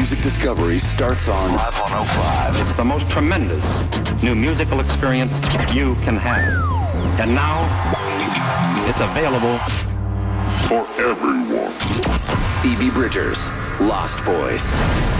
music discovery starts on Live 105. It's the most tremendous new musical experience you can have. And now, it's available for everyone. Phoebe Bridgers, Lost Boys.